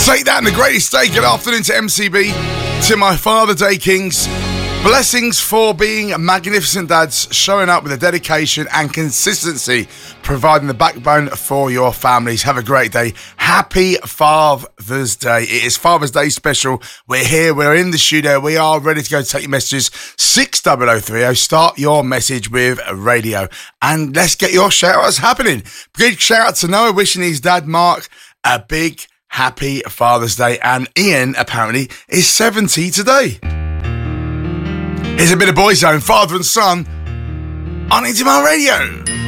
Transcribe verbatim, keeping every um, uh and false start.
Take that and the greatest day. Good afternoon to M C B, to my Father Day Kings. Blessings for being magnificent dads, showing up with a dedication and consistency, providing the backbone for your families. Have a great day. Happy Father's Day. It is Father's Day special. We're here. We're in the studio. We are ready to go take your messages. six double oh three oh. Start your message with radio. And let's get your shout-outs happening. Big shout-out to Noah, wishing his dad, Mark, a big happy Father's Day. And Ian, apparently, is seventy today. Here's a bit of Boyzone, father and son, on Into My Radio.